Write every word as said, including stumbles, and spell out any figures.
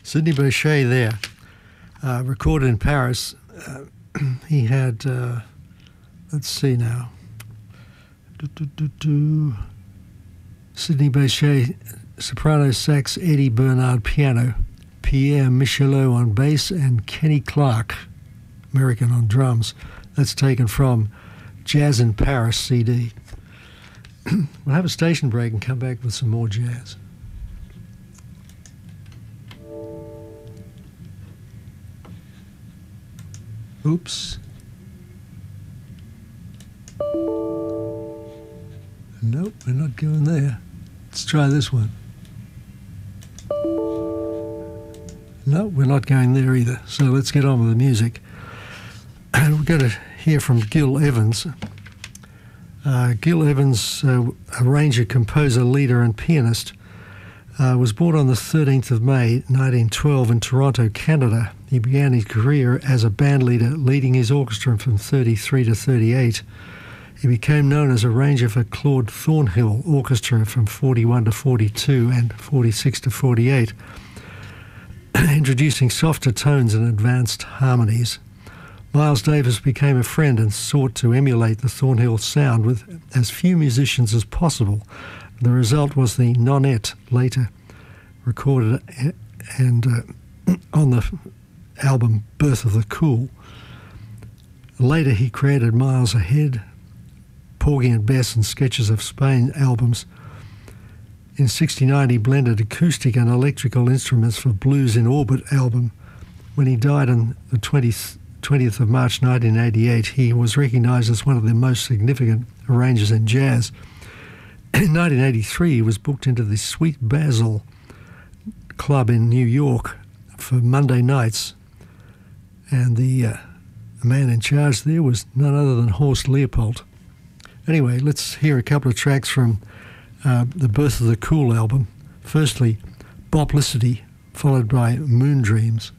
Sidney Bechet there, uh, recorded in Paris. Uh, he had, uh, let's see now, do, do, do, do. Sidney Bechet, soprano sax, Eddie Bernard piano, Pierre Michelot on bass, and Kenny Clark, American, on drums. That's taken from Jazz in Paris C D. We'll have a station break and come back with some more jazz. Oops. Nope, we're not going there. Let's try this one. No, we're not going there either. So let's get on with the music. And we're going to hear from Gil Evans. Uh, Gil Evans, uh, arranger, composer, leader and pianist, uh, was born on the thirteenth of May nineteen twelve in Toronto, Canada. He began his career as a band leader, leading his orchestra from thirty-three to thirty-eight. He became known as arranger for Claude Thornhill Orchestra from forty-one to forty-two and forty-six to forty-eight, introducing softer tones and advanced harmonies. Miles Davis became a friend and sought to emulate the Thornhill sound with as few musicians as possible. The result was the Nonette, later recorded and uh, on the album Birth of the Cool. Later he created Miles Ahead, Porgy and Bess and Sketches of Spain albums. In sixty-nine he blended acoustic and electrical instruments for Blues in Orbit album. When he died on the twentieth twentieth of March nineteen eighty-eight, he was recognised as one of the most significant arrangers in jazz. In nineteen eighty-three, he was booked into the Sweet Basil Club in New York for Monday nights, and the, uh, the man in charge there was none other than Horst Leopold. Anyway, let's hear a couple of tracks from uh, the Birth of the Cool album. Firstly, Boplicity, followed by Moon Dreams.